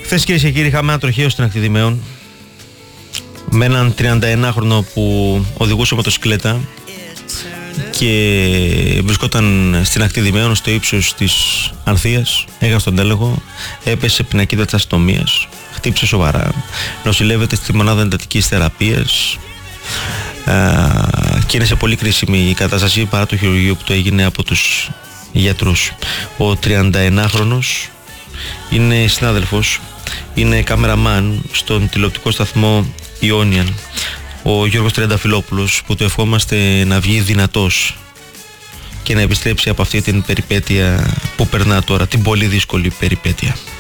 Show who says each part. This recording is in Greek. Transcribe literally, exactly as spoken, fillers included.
Speaker 1: Χθες, κυρίες και κύριοι, είχαμε ένα τροχαίο στην ακτή Δημαίων με έναν τριανταενάχρονο που οδηγούσε μοτοσυκλέτα και βρισκόταν στην ακτή Δημαίων στο ύψος της Ανθείας, έχασε τον τέλεχο, έπεσε σε πινακίδα της αστυνομίας, χτύπησε σοβαρά, νοσηλεύεται στη μονάδα εντατικής θεραπείας και είναι σε πολύ κρίσιμη η κατάσταση παρά το χειρουργείο που το έγινε από τους γιατρούς. Ο τριανταενάχρονος είναι συνάδελφος, είναι καμεραμάν στον τηλεοπτικό σταθμό Ιόνιαν, ο Γιώργος Τριανταφυλόπουλος, που του ευχόμαστε να βγει δυνατός και να επιστρέψει από αυτή την περιπέτεια που περνά τώρα, την πολύ δύσκολη περιπέτεια.